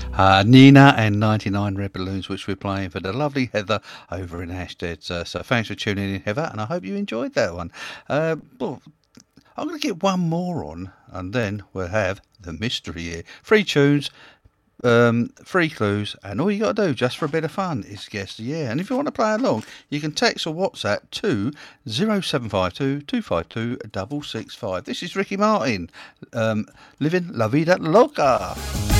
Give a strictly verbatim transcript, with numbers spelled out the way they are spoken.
Uh, Nina and ninety-nine Red Balloons, which we're playing for the lovely Heather over in Ashstead. Uh, so thanks for tuning in, Heather, and I hope you enjoyed that one. Uh, well, I'm going to get one more on, and then we'll have the mystery here. Three tunes, um, three clues, and all you got to do just for a bit of fun is guess the year. And if you want to play along, you can text or WhatsApp to zero seven five two, two five two, six six five. This is Ricky Martin, um, living La Vida Loca.